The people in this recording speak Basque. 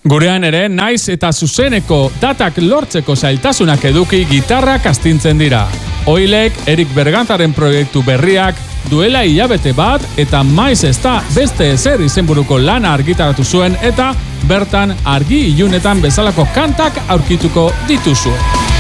Gurean ere, naiz eta zuzeneko datak lortzeko zailtasunak eduki gitarrak astintzen dira. Oilek, Erik Berganzaren proiektu berriak, duela hilabete bat eta maiz ez da beste ezer izenburuko lana argitaratu zuen eta bertan argi ilunetan bezalako kantak aurkituko dituzue.